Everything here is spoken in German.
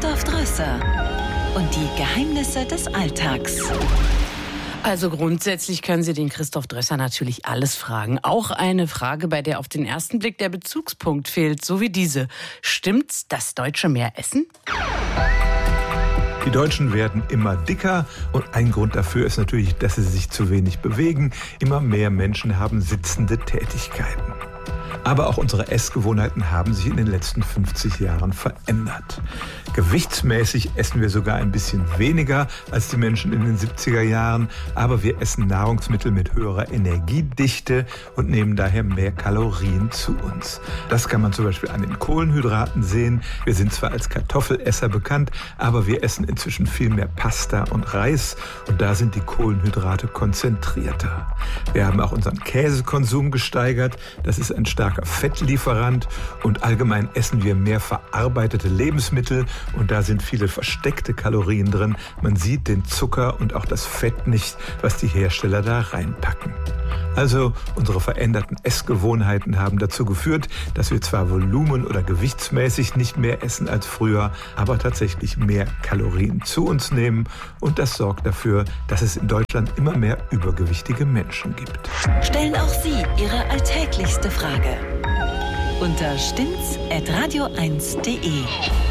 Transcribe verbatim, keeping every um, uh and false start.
Christoph Drösser und die Geheimnisse des Alltags. Also grundsätzlich können Sie den Christoph Drösser natürlich alles fragen. Auch eine Frage, bei der auf den ersten Blick der Bezugspunkt fehlt, so wie diese. Stimmt's, dass Deutsche mehr essen? Die Deutschen werden immer dicker und ein Grund dafür ist natürlich, dass sie sich zu wenig bewegen. Immer mehr Menschen haben sitzende Tätigkeiten. Aber auch unsere Essgewohnheiten haben sich in den letzten fünfzig Jahren verändert. Gewichtsmäßig essen wir sogar ein bisschen weniger als die Menschen in den siebziger Jahren, aber wir essen Nahrungsmittel mit höherer Energiedichte und nehmen daher mehr Kalorien zu uns. Das kann man zum Beispiel an den Kohlenhydraten sehen. Wir sind zwar als Kartoffelesser bekannt, aber wir essen inzwischen viel mehr Pasta und Reis und da sind die Kohlenhydrate konzentrierter. Wir haben auch unseren Käsekonsum gesteigert. Das ist ein starker Fettlieferant und allgemein essen wir mehr verarbeitete Lebensmittel und da sind viele versteckte Kalorien drin. Man sieht den Zucker und auch das Fett nicht, was die Hersteller da reinpacken. Also unsere veränderten Essgewohnheiten haben dazu geführt, dass wir zwar volumen- oder gewichtsmäßig nicht mehr essen als früher, aber tatsächlich mehr Kalorien zu uns nehmen und das sorgt dafür, dass es in Deutschland immer mehr übergewichtige Menschen gibt. Stellen auch Sie Ihre alltäglichste Frage unter stimmts at radio eins punkt de.